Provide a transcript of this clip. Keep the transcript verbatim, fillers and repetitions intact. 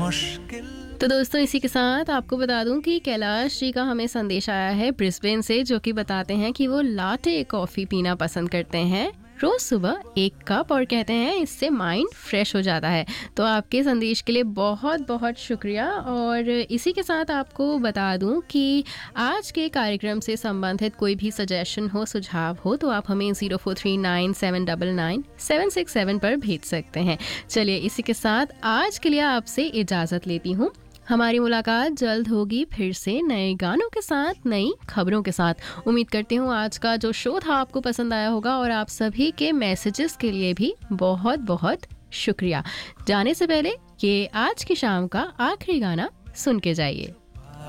मुश्किल। तो दोस्तों इसी के साथ आपको बता दूं कि कैलाश जी का हमें संदेश आया है ब्रिस्बेन से, जो कि बताते हैं कि वो लाटे कॉफ़ी पीना पसंद करते हैं रोज़ सुबह एक कप, और कहते हैं इससे माइंड फ्रेश हो जाता है। तो आपके संदेश के लिए बहुत बहुत शुक्रिया। और इसी के साथ आपको बता दूं कि आज के कार्यक्रम से संबंधित कोई भी सजेशन हो, सुझाव हो, तो आप हमें zero four three nine seven nine nine seven six seven पर भेज सकते हैं। चलिए इसी के साथ आज के लिए आपसे इजाज़त लेती हूँ। हमारी मुलाकात जल्द होगी फिर से नए गानों के साथ, नई खबरों के साथ। उम्मीद करती हूँ आज का जो शो था आपको पसंद आया होगा, और आप सभी के मैसेजेस के लिए भी बहुत बहुत शुक्रिया। जाने से पहले ये आज की शाम का आखिरी गाना सुन के जाइए।